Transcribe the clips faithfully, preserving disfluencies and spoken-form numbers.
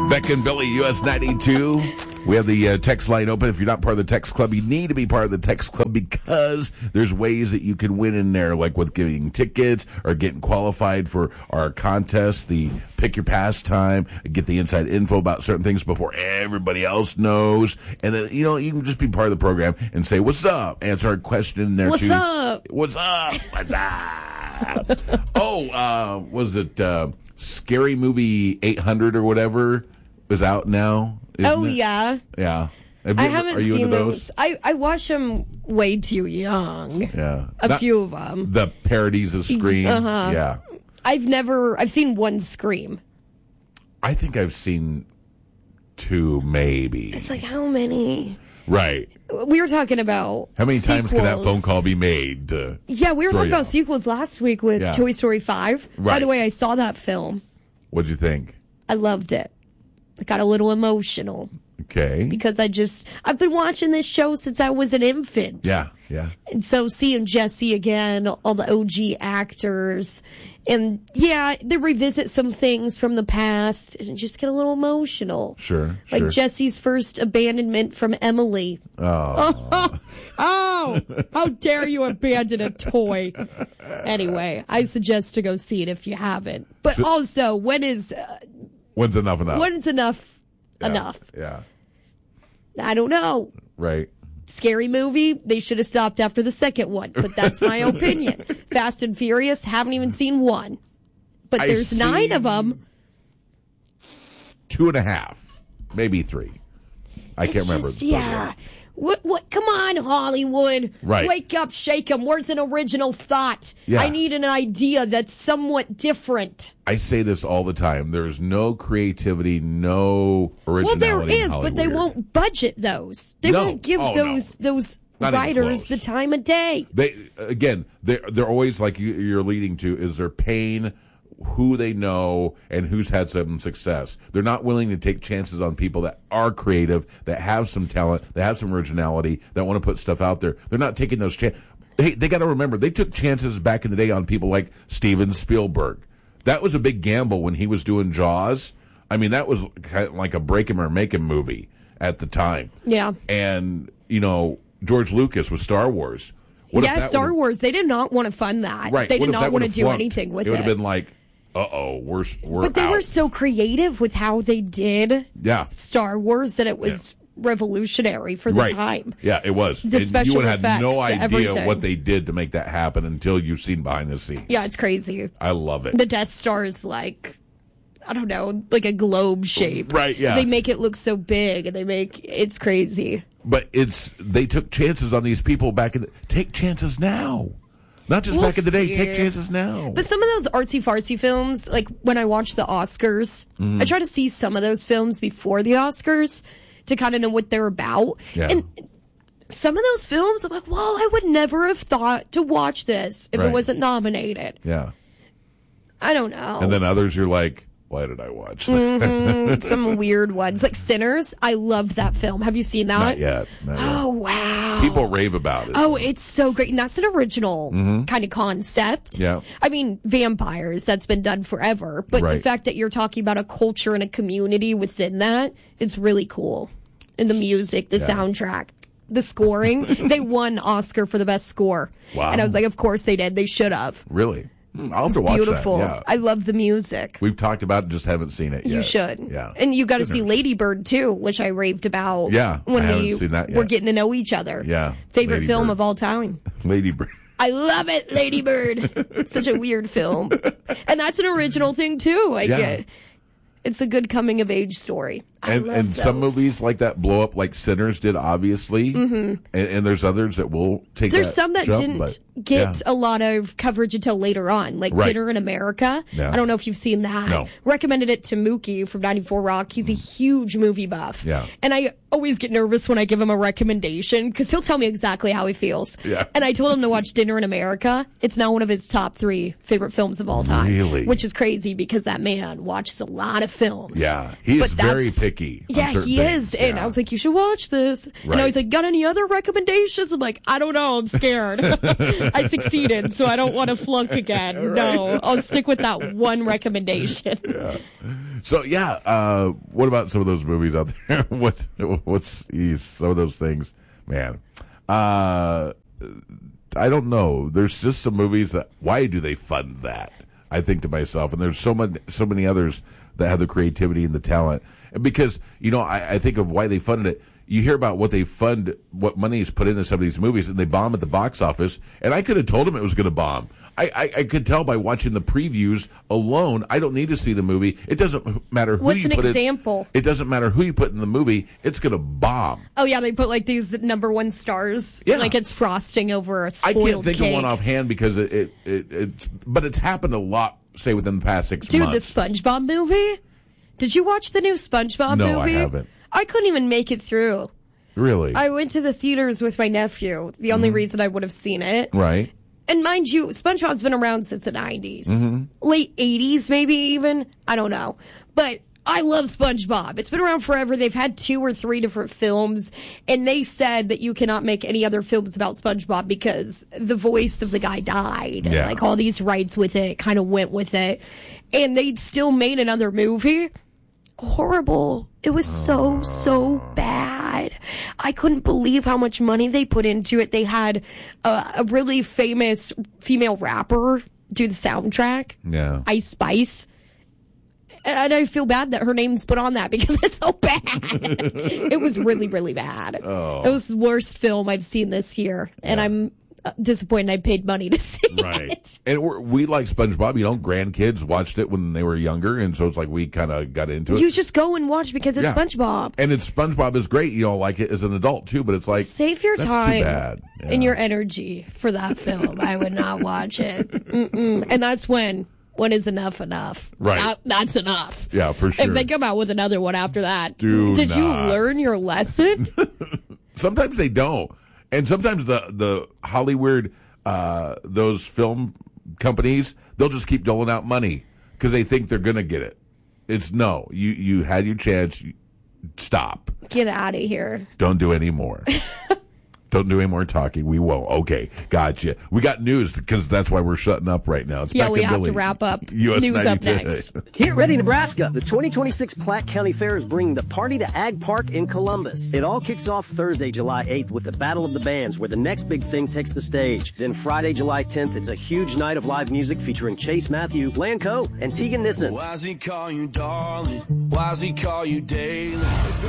Beck and Billy, U S ninety-two. We have the uh, text line open. If you're not part of the text club, you need to be part of the text club because there's ways that you can win in there, like with giving tickets or getting qualified for our contest, the Pick Your Pastime, get the inside info about certain things before everybody else knows. And then, you know, you can just be part of the program and say, what's up? Answer our question in there, What's too. up? What's up? What's up? oh, uh, was it uh, Scary Movie eight hundred or whatever is out now? Oh, it? yeah. Yeah. Have I ever, haven't are you seen into those. those? I, I watch them way too young. Yeah. A Not few of them. The parodies of Scream. Uh-huh. Yeah. I've never, I've seen one Scream. I think I've seen two, maybe. It's like, how many? Right. We were talking about How many sequels. times can that phone call be made? To Yeah, we were throw talking you about off? sequels last week with Yeah. Toy Story five. By Right. the way, I saw that film. What'd you think? I loved it. I got a little emotional Okay. because I just, I've been watching this show since I was an infant. Yeah, yeah. And so seeing Jesse again, all the O G actors, and yeah, they revisit some things from the past and just get a little emotional. Sure, Like sure. Jesse's first abandonment from Emily. Oh. Oh, how dare you abandon a toy? Anyway, I suggest to go see it if you haven't. But Should- also, when is, uh, When's enough enough? when is enough Yeah, enough? Yeah. I don't know. Right. Scary Movie, they should have stopped after the second one, but that's my opinion. Fast and Furious, haven't even seen one. But I've there's nine seen of them. Two and a half. Maybe three. I It's can't remember. just, yeah. What, what, come on, Hollywood. Right. Wake up, shake 'em. Where's an original thought? Yeah. I need an idea that's somewhat different. I say this all the time. There's no creativity, no Well, originality. there in is, but they Hollywood. won't budget those. They No. won't give Oh, those no. those Not even writers close. the time of day. They again, they're they're always like you, you're leading to is they're paying who they know and who's had some success. They're not willing to take chances on people that are creative, that have some talent, that have some originality, that want to put stuff out there. They're not taking those chances. They they got to remember they took chances back in the day on people like Steven Spielberg. That was a big gamble when he was doing Jaws. I mean, that was kind of like a break him or make him movie at the time. Yeah. And you know, George Lucas with Star Wars. What if Yeah, that Star would've- Wars, they did not want to fund that. Right. They What did if not that want to would've do flunked? anything with it. it. It would have been like, uh-oh, we're, we're But they out. were so creative with how they did Yeah. Star Wars that it was revolutionary for the right. time. Yeah, it was. The and special you would have had no effects, idea everything. what they did to make that happen until you've seen behind the scenes. Yeah, it's crazy. I love it. The Death Star is like, I don't know, like a globe shape. Right, yeah. They make it look so big and they make, it's crazy. But it's they took chances on these people back in the take chances now. Not just We'll back in the day, see. take chances now. But some of those artsy fartsy films, like when I watch the Oscars, Mm-hmm. I try to see some of those films before the Oscars to kind of know what they're about. Yeah. And some of those films, I'm like, well, I would never have thought to watch this if Right. it wasn't nominated. Yeah. I don't know. And then others you're like, why did I watch that? Mm-hmm. Some weird ones. Like Sinners, I loved that film. Have you seen that? Not yet. Not yet. Oh, wow. People rave about it. Oh, it's so great. And that's an original kind of concept. Mm-hmm. Yeah. I mean, vampires, that's been done forever. But the Right. fact that you're talking about a culture and a community within that, it's really cool. And the music, the Yeah. soundtrack, the scoring. They won Oscar for the best score. Wow. And I was like, of course they did. They should have. Really? Hmm, I'll have to watch Beautiful. that. Yeah. I love the music. We've talked about it, just haven't seen it yet. You should. Yeah. And you got to see Sinners. Lady Bird too, which I raved about. Yeah, When I haven't we seen that yet. were getting to know each other. Yeah, Favorite Lady film Bird. of all time. Lady Bird. I love it, Lady Bird. It's such a weird film. And that's an original thing too. I Yeah. get. It's a good coming of age story. I And, love and some those. movies like that blow up like Sinners did, obviously. Mm-hmm. And, and there's others that will take There's that some that jump, didn't but, get yeah. a lot of coverage until later on, like Right. Dinner in America. Yeah. I don't know if you've seen that. No. Recommended it to Mookie from ninety-four Rock. He's a huge movie buff. Yeah. And I always get nervous when I give him a recommendation because he'll tell me exactly how he feels. Yeah. And I told him to watch Dinner in America. It's now one of his top three favorite films of all time. Really? Which is crazy because that man watches a lot of films. Yeah. He is But very that's- picky. on Yeah, certain he things. is. And Yeah. I was like, you should watch this. And Right. I was like, got any other recommendations? I'm like, I don't know. I'm scared. I succeeded, so I don't want to flunk again. No, I'll stick with that one recommendation. Yeah. So yeah, uh, what about some of those movies out there? what's what's geez, some of those things, man? Uh, I don't know. There's just some movies that why do they fund that? I think to myself, and there's so many so many others that have the creativity and the talent. And because you know, I, I think of why they funded it. You hear about what they fund, what money is put into some of these movies, and they bomb at the box office. And I could have told them it was going to bomb. I, I, I could tell by watching the previews alone. I don't need to see the movie. It doesn't matter who What's you an put example? in. It doesn't matter who you put in the movie. It's going to bomb. Oh yeah, they put like these number one stars. Yeah. Like it's frosting over a I spoiled can't think cake. of one offhand because it, it, it it's but it's happened a lot. Say within the past six Dude, months. the SpongeBob movie? Did you watch the new SpongeBob No, movie? I haven't. I couldn't even make it through. Really? I went to the theaters with my nephew. The only reason I would have seen it. Right. And mind you, SpongeBob's been around since the nineties. Mm-hmm. Late eighties, maybe even. I don't know. But I love SpongeBob. It's been around forever. They've had two or three different films. And they said that you cannot make any other films about SpongeBob because the voice of the guy died. Yeah. Like all these rights with it kind of went with it. And they still made another movie. Horrible. It was so, so bad. I couldn't believe how much money they put into it. They had a, a really famous female rapper do the soundtrack. Yeah. Ice Spice. And I feel bad that her name's put on that because it's so bad. It was really, really bad. Oh. It was the worst film I've seen this year. And Yeah. I'm disappointed I paid money to see Right. it. And we're, we like SpongeBob. You know, grandkids watched it when they were younger, and so it's like we kind of got into it. You just go and watch because it's Yeah. SpongeBob. And it's SpongeBob is great. You know, like it as an adult too. But it's like Save your that's time Too bad. Yeah. and your energy for that film. I would not watch it. Mm-mm. And that's when when is enough enough? Right. That- that's enough. Yeah, for sure. If they come out with another one after that, Do did you not. learn your lesson? Sometimes they don't, and sometimes the the Hollywood uh, those film companies they'll just keep doling out money because they think they're gonna get it. It's no, you you had your chance. You, stop. Get out of here. Don't do any more. Don't do any more talking. We won't. Okay, gotcha. We got news because that's why we're shutting up right now. It's Yeah, back we to have Billy. to wrap up. U S News up ninety-two. next. Get ready, Nebraska! The twenty twenty-six Platte County Fair is bringing the party to Ag Park in Columbus. It all kicks off Thursday, July eighth with the Battle of the Bands, where the next big thing takes the stage. Then Friday, July tenth, it's a huge night of live music featuring Chase Matthew, Lanco, and Tegan Nissen. Why does he call you darling? Why does he call you daily?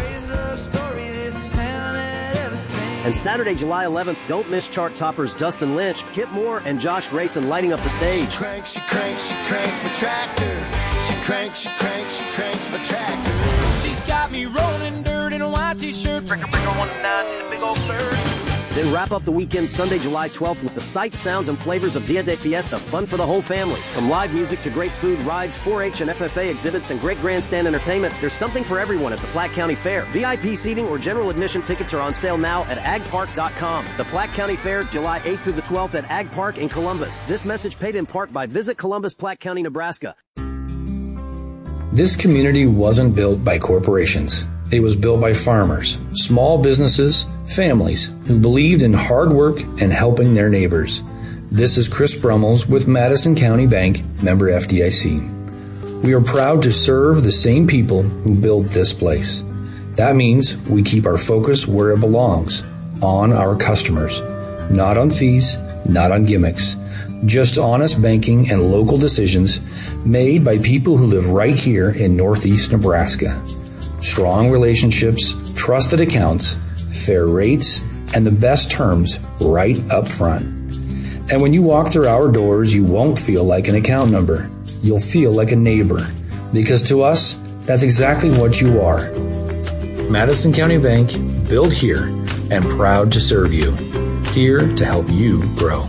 And Saturday, July eleventh, don't miss chart toppers Dustin Lynch, Kip Moore, and Josh Grayson lighting up the stage. Cranks, she cranks, she cranks my tractor. She cranks, she cranks, she cranks my tractor. She's got me rolling dirt in a white t-shirt. Breaker, breaker, one nine in a big old bird. Then wrap up the weekend Sunday, July twelfth with the sights, sounds, and flavors of Dia de Fiesta, fun for the whole family. From live music to great food, rides, four H and F F A exhibits, and great grandstand entertainment, there's something for everyone at the Platte County Fair. V I P seating or general admission tickets are on sale now at ag park dot com. The Platte County Fair, July eighth through the twelfth at Ag Park in Columbus. This message paid in part by Visit Columbus, Platte County, Nebraska. This community wasn't built by corporations. It was built by farmers, small businesses, families who believed in hard work and helping their neighbors. This is Chris Brummels with Madison County Bank, member F D I C. We are proud to serve the same people who build this place. That means we keep our focus where it belongs, on our customers, not on fees, not on gimmicks, just honest banking and local decisions made by people who live right here in Northeast Nebraska. Strong relationships, trusted accounts, fair rates, and the best terms right up front. And when you walk through our doors, you won't feel like an account number. You'll feel like a neighbor. Because to us, that's exactly what you are. Madison County Bank, built here and proud to serve you. Here to help you grow.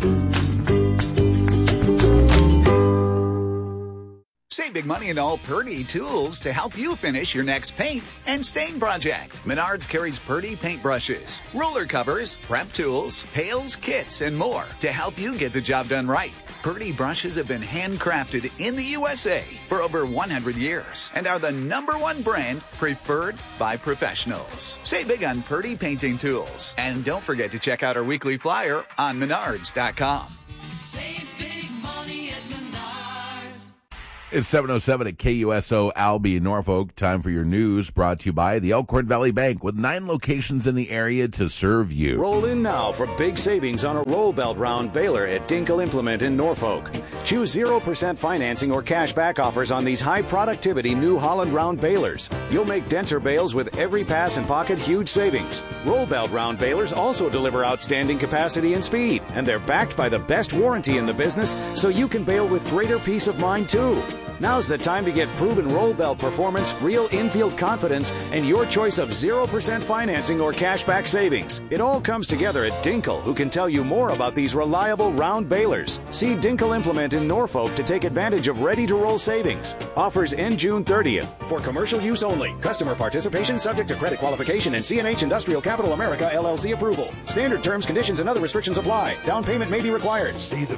Save big money in all Purdy tools to help you finish your next paint and stain project. Menards carries Purdy paint brushes, ruler covers, prep tools, pails, kits, and more to help you get the job done right. Purdy brushes have been handcrafted in the U S A for over one hundred years and are the number one brand preferred by professionals. Save big on Purdy painting tools. And don't forget to check out our weekly flyer on menards dot com. Save big money at Menards. It's seven oh seven at K U S O Albee, Norfolk. Time for your news, brought to you by the Elkhorn Valley Bank, with nine locations in the area to serve you. Roll in now for big savings on a roll belt round baler at Dinkle Implement in Norfolk. Choose zero percent financing or cash back offers on these high productivity New Holland round balers. You'll make denser bales with every pass and pocket huge savings. Roll belt round balers also deliver outstanding capacity and speed, and they're backed by the best warranty in the business, so you can bale with greater peace of mind too. Now's the time to get proven roll belt performance, real infield confidence, and your choice of zero percent financing or cashback savings. It all comes together at Dinkle, who can tell you more about these reliable round balers. See Dinkle Implement in Norfolk to take advantage of ready-to-roll savings. Offers end June thirtieth. For commercial use only. Customer participation subject to credit qualification and C and H Industrial Capital America L L C approval. Standard terms, conditions, and other restrictions apply. Down payment may be required. See the